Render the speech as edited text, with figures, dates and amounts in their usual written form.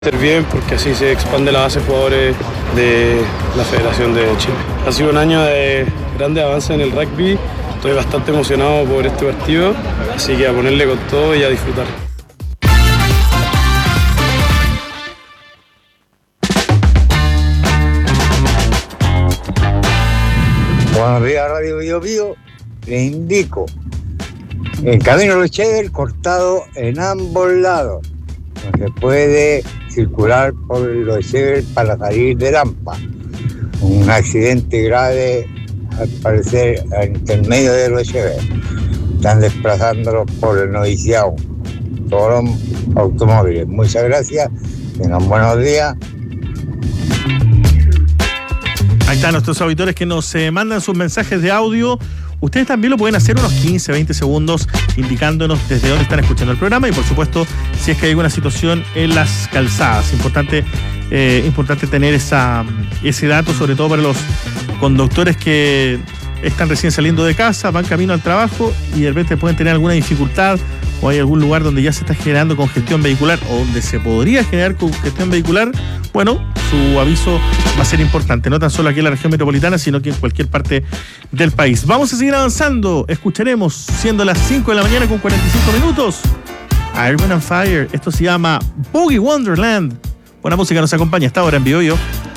Bien, porque así se expande la base de jugadores de la Federación de Chile. Ha sido un año de grandes avances en el rugby, estoy bastante emocionado por este partido, así que a ponerle con todo y a disfrutar. Buenos días, Radio Bio Bio. Le indico, el camino de Loeschevel cortado en ambos lados. No se puede circular por Loeschevel para salir de Lampa. Un accidente grave, al parecer, al intermedio de Loeschevel. Están desplazándolo por el noviciado. Todos los automóviles. Muchas gracias. Tengan buenos días. Ahí están nuestros auditores que nos mandan sus mensajes de audio. Ustedes también lo pueden hacer unos 15, 20 segundos indicándonos desde dónde están escuchando el programa y por supuesto si es que hay alguna situación en las calzadas. Importante tener ese dato, sobre todo para los conductores que están recién saliendo de casa, van camino al trabajo y de repente pueden tener alguna dificultad o hay algún lugar donde ya se está generando congestión vehicular o donde se podría generar congestión vehicular. Bueno, su aviso va a ser importante, no tan solo aquí en la región metropolitana, sino que en cualquier parte del país. Vamos a seguir avanzando. Escucharemos, siendo las 5 de la mañana con 45 minutos, Iron and Fire. Esto se llama Boogie Wonderland. Buena música nos acompaña hasta ahora en Bio Bio.